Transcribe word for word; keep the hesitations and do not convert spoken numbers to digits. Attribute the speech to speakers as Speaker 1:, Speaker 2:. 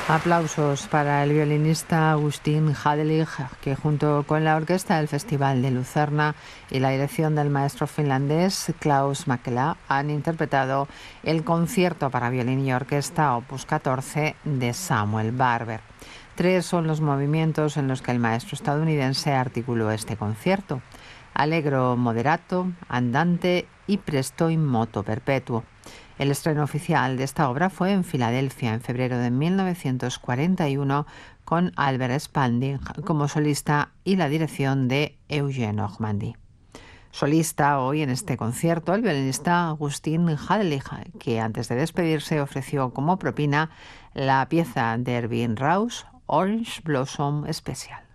Speaker 1: Aplausos para el violinista Agustín Hadelich, que junto con la orquesta del Festival de Lucerna y la dirección del maestro finlandés Klaus Mäkelä han interpretado el concierto para violín y orquesta opus catorce de Samuel Barber. Tres son los movimientos en los que el maestro estadounidense articuló este concierto: allegro moderato, andante y presto in moto perpetuo. El estreno oficial de esta obra fue en Filadelfia en febrero de mil novecientos cuarenta y uno, con Albert Spalding como solista y la dirección de Eugene Ormandy. Solista hoy en este concierto el violinista Agustín Hadelich, que antes de despedirse ofreció como propina la pieza de Erwin Raus, Orange Blossom Special.